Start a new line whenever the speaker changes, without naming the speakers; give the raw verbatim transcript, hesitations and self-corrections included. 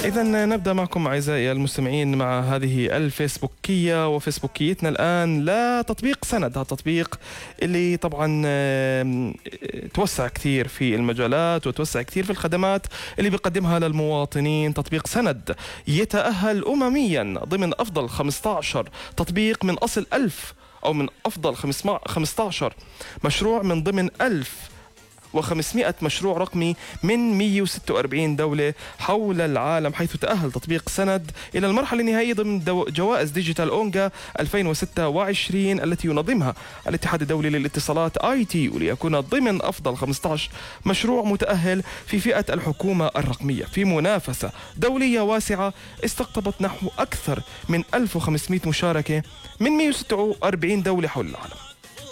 إذا نبدأ معكم أعزائي المستمعين مع هذه الفيسبوكية وفيسبوكيتنا الآن لتطبيق سند. هذا التطبيق اللي طبعا توسع كثير في المجالات وتوسع كثير في الخدمات اللي بيقدمها للمواطنين. تطبيق سند يتأهل أمميا ضمن أفضل خمسة عشر تطبيق من أصل ألف أو من أفضل خمسة عشر مشروع من ضمن ألف وخمسمائة مشروع رقمي من مئة وستة وأربعين دولة حول العالم، حيث تأهل تطبيق سند إلى المرحلة النهائية ضمن جوائز ديجيتال أونجا ألفين وستة وعشرين التي ينظمها الاتحاد الدولي للاتصالات آي تي، وليكون ضمن أفضل خمسة عشر مشروع متأهل في فئة الحكومة الرقمية في منافسة دولية واسعة استقطبت نحو أكثر من ألف وخمسمائة مشاركة من مئة وستة وأربعين دولة حول العالم.